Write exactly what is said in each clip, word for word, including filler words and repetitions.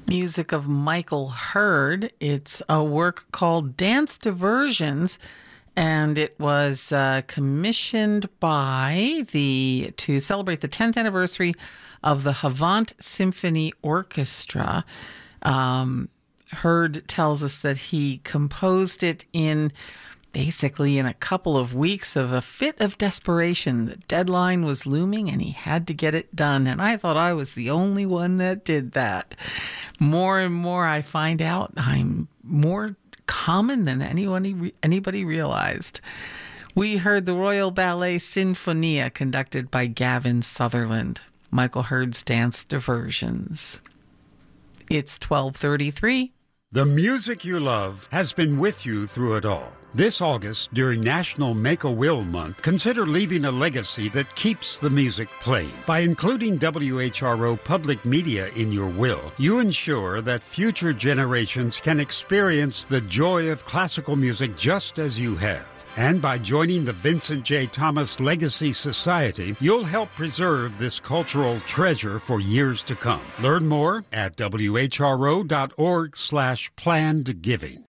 Music of Michael Hurd. It's a work called Dance Diversions, and it was uh, commissioned by the to celebrate the tenth anniversary of the Havant Symphony Orchestra. Um, Hurd tells us that he composed it in basically in a couple of weeks of a fit of desperation. The deadline was looming and he had to get it done. And I thought I was the only one that did that. More and more I find out I'm more common than anyone, anybody realized. We heard the Royal Ballet Sinfonia conducted by Gavin Sutherland. Michael Hurd's Dance Diversions. It's twelve thirty-three. The music you love has been with you through it all. This August, during National Make-A-Will Month, consider leaving a legacy that keeps the music playing. By including W H R O Public Media in your will, you ensure that future generations can experience the joy of classical music just as you have. And by joining the Vincent J. Thomas Legacy Society, you'll help preserve this cultural treasure for years to come. Learn more at W H R O dot org slash planned giving.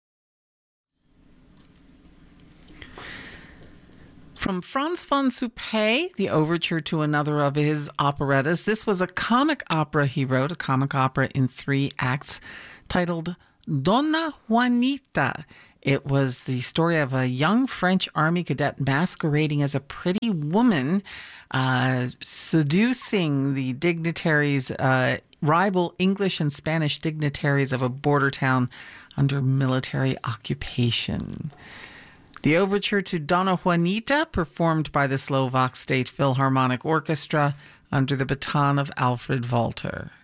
From Franz von Suppé, the overture to another of his operettas. This was a comic opera he wrote, a comic opera in three acts titled Donna Juanita. It was the story of a young French army cadet masquerading as a pretty woman, uh, seducing the dignitaries, uh, rival English and Spanish dignitaries of a border town under military occupation. The overture to Donna Juanita, performed by the Slovak State Philharmonic Orchestra under the baton of Alfred Walter.